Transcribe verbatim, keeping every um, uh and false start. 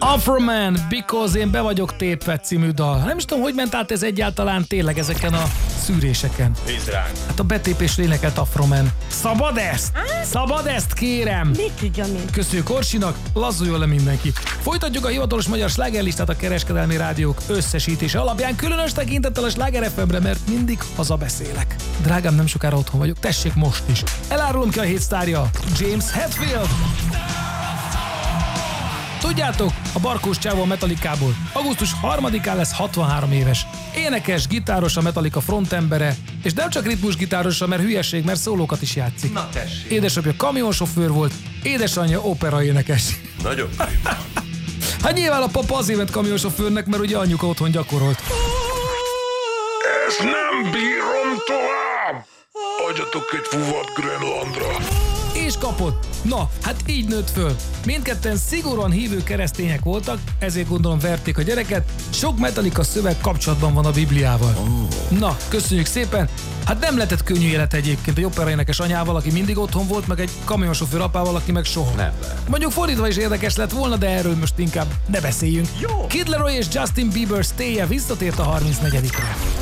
Afroman, Because én be vagyok tépve című dal. Nem is tudom, hogy ment át ez egyáltalán tényleg ezeken a szűréseken. Bízd ránk. Hát a betépés énekelt Afroman. Szabad ezt? Szabad ezt, kérem! Mit tudja mi? Köszönjük Orsinak, lazzuljon le mindenki. Folytatjuk a hivatalos magyar slágerlistát a kereskedelmi rádiók összesítése alapján, különös tekintettel a Sláger ef em-re, mert mindig hazabeszélek. Drágám, nem sokára otthon vagyok, tessék most is. Elárulom ki a hét sztárja, James Hetfield. Tudjátok, a barkós csávó a Metallicából augusztus harmadikán lesz hatvanhárom éves. Énekes, gitáros, a Metallica frontembere, és nem csak ritmusgitárosa, mert hülyeség, mert szólókat is játszik. Na tessék. Édesapja kamionsofőr volt, édesanyja operaénekes. Nagyon prima. Hát nyilván a papa azért ment kamionsofőrnek, mert ugye anyuka otthon gyakorolt. Ezt nem bírom tovább! Adjatok egy fuvat Grönlandra! És kapott. Na, hát így nőtt föl. Mindketten szigorúan hívő keresztények voltak, ezért gondolom verték a gyereket. Sok Metallica szöveg kapcsolatban van a Bibliával. Oh. Na, köszönjük szépen. Hát nem lehetett könnyű élet egyébként egy operaénekes anyával, aki mindig otthon volt, meg egy kamionsofőr apával, aki meg soha. Nem lehet. Mondjuk fordítva is érdekes lett volna, de erről most inkább ne beszéljünk. Jó. Kid Laroi és Justin Bieber Stay-je visszatért a harmincnegyedikre